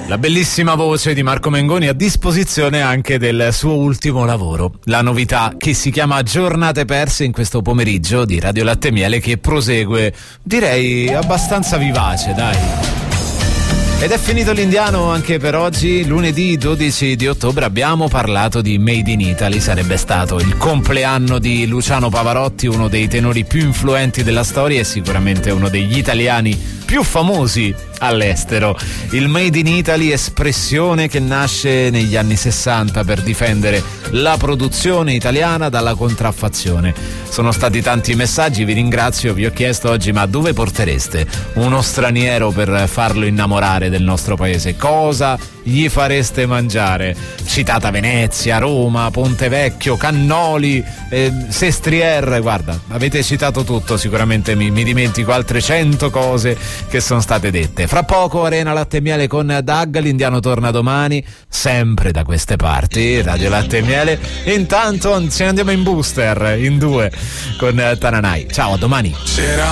La bellissima voce di Marco Mengoni a disposizione anche del suo ultimo lavoro, la novità che si chiama Giornate perse in questo pomeriggio di Radio Latte e Miele, che prosegue, direi, abbastanza vivace, dai. Ed è finito l'indiano anche per oggi. Lunedì 12 di ottobre abbiamo parlato di Made in Italy. Sarebbe stato il compleanno di Luciano Pavarotti, uno dei tenori più influenti della storia e sicuramente uno degli italiani più famosi all'estero. Il Made in Italy, espressione che nasce negli anni 60 per difendere la produzione italiana dalla contraffazione. Sono stati tanti i messaggi, vi ringrazio. Vi ho chiesto oggi: ma dove portereste uno straniero per farlo innamorare del nostro paese? Cosa gli fareste mangiare? Citata Venezia, Roma, Ponte Vecchio, Cannoli, Sestriere. Guarda, avete citato tutto, sicuramente mi dimentico altre 100 cose che sono state dette. Fra poco Arena Latte e Miele con Doug. L'indiano torna domani, sempre da queste parti, Radio Latte e Miele. Intanto ce ne andiamo in booster in 2 con Tananai. Ciao, a domani.